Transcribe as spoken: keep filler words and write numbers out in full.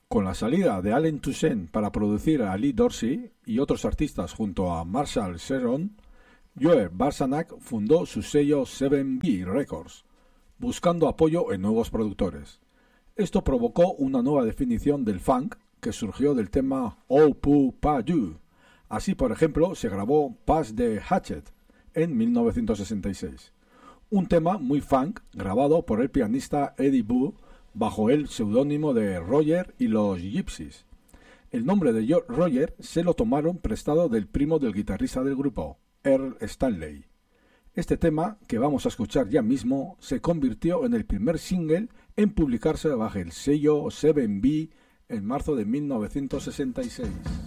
Con la salida de Allen Toussaint para producir a Lee Dorsey y otros artistas junto a Marshall Sheron, Joe Barsanak fundó su sello seven B Records, buscando apoyo en nuevos productores. Esto provocó una nueva definición del funk que surgió del tema Oh Pooh Pa You. Así, por ejemplo, se grabó Pass the Hatchet en mil novecientos sesenta y seis, un tema muy funk grabado por el pianista Eddie Boo bajo el seudónimo de Roger y los Gypsies. El nombre de Roger se lo tomaron prestado del primo del guitarrista del grupo, Earl Stanley. Este tema, que vamos a escuchar ya mismo, se convirtió en el primer single en publicarse bajo el sello seven B en marzo de mil novecientos sesenta y seis.